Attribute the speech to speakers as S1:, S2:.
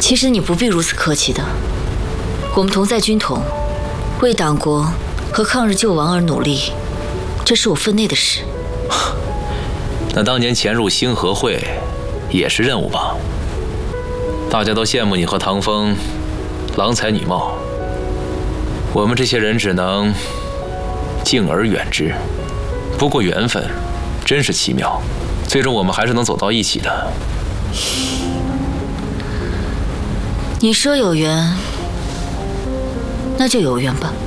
S1: 其实你不必如此客气的。我们同在军统，为党国和抗日救亡而努力，这是我分内的事。
S2: 那当年潜入兴和会，也是任务吧？大家都羡慕你和唐风郎才女貌，我们这些人只能敬而远之。不过缘分真是奇妙，最终我们还是能走到一起的。
S1: 你说有缘，那就有缘吧。